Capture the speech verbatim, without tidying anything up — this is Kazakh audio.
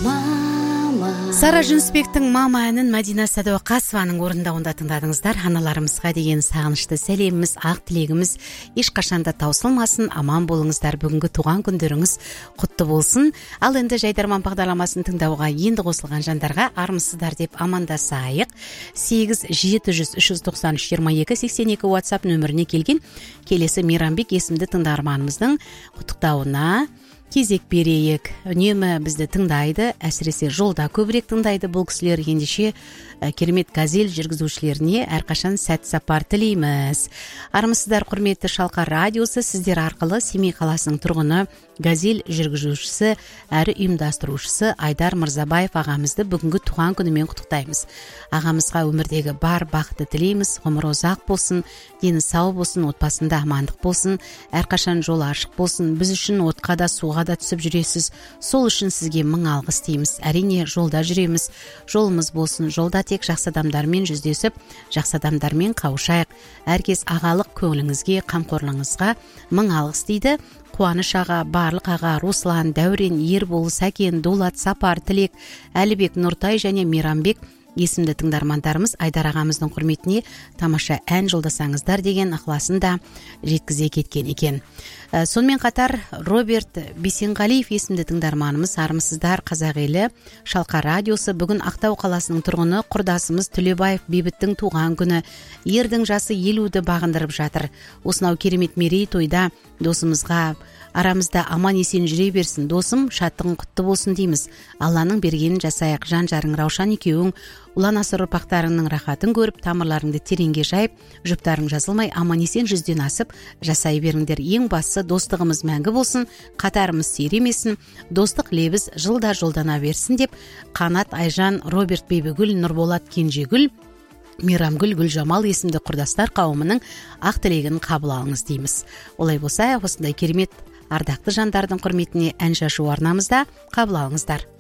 Сара Жүнісбектің «Мама» әнін Мәдина Сәдуақасованың орындауында тыңдадыңыздар. Аналарымызға деген сағынышты сәлеміміз, ақ тілегіміз ешқашанда таусылмасын, аман болыңыздар. Бүгінгі туған күндеріңіз құтты болсын. Ал енді жайдарман бағдарламасын тыңдауға енді қосылған жандарға армысыздар деп амандасайық. сегіз жеті жүз үш жүз тоқсан үш жиырма екі сексен екі WhatsApp нөміріне келген келесі Мейрамбек есімді тыңдарманымыздың құттықтауына кезек берейік. Үнемі бізді тыңдайды, әсіресе жолда көбірек тыңдайды бұл кісілер. Ендеше керемет газель жүргізушілеріне әрқашан сәт сапар тілейміз. Армысыздар құрметті Шалқар радиосы, сіздер арқылы Семей қаласының тұрғыны, газель жүргізушісі әрі ұйымдастырушысы Айдар Мырзабаев ағамызды бүгінгі туған күнімен құттықтаймыз. Ағамызға өмірдегі бар бақыты тілейміз, ғұмыры ұзақ болсын, дені сау болсын, отбасында амандық болсын, әрқашан жол ашық болсын. Біз үшін отқа да суға да түсіп жүресіз, сол үшін сізге мың алғыс дейміз. Әрине жолда жүреміз, жолымыз болсын, жолда тек жақсы адамдармен жүздесіп, жақсы адамдармен қауышайық. Әркез ағалық көңіліңізге, қамқорлығыңызға мың алғыс дейді. Қуаныш аға, Барлық аға, Руслан, Дәурен, Ербол, Сәкен, Дулат, Сапар, Тілек, Әлібек, Нұртай және Мейрамбек есімді тыңдармандарымыз Айдар ағамыздың құрметіне тамаша ән жолдасаңыздар деген ықыласын да жеткізе кеткен екен. Ә, сонымен қатар Роберт Бесенғалиев есімді тыңдарманымыз армысыздар қазақ елі Шалқар радиосы бүгін Ақтау қаласының тұрғыны құрдасымыз Түлебаев Бейбіттің туған күні. Ердің жасы елуді бағындырып жатыр. Осынау керемет мерейтойда досымызға арамызда аман есен жүре берсін. Досым, шаттығың құтты болсын дейміз. Алланың бергенін жасайық. Жан жарың Раушан екеуің ұлан асыр ұрпақтарыңның рахатын көріп, тамырларыңды тереңге жайып, жұптарың жазылмай аман есен жүзден асып жасай беріңдер. Ең бастысы достығымыз мәңгі болсын, қатарымыз сиремесін, достық лебіз жылда жолдана берсін деп Қанат, Айжан, Роберт, Бейбігүл, Нұрболат, Кенжегүл, Мейрамгүл, Гүлжамал есімді құрдастар қауымының ақ тілегін қабыл алыңыз дейміз. Олай болса, осындай керемет ардақты жандардың құрметіне ән шашу арнамызда қабыл алыңыздар.